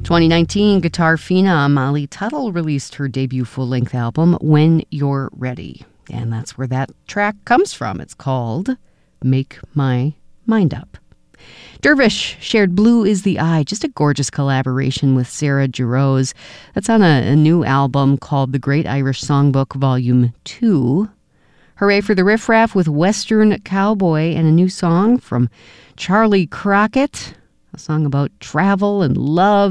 2019, guitar phenom Molly Tuttle released her debut full-length album, When You're Ready. And that's where that track comes from. It's called Make My Mind Up. Dervish shared Blue is the Eye, just a gorgeous collaboration with Sarah Jarosz. That's on a new album called The Great Irish Songbook Volume 2. Hooray for the Riff Raff with Western Cowboy and a new song from Charlie Crockett, a song about travel and love.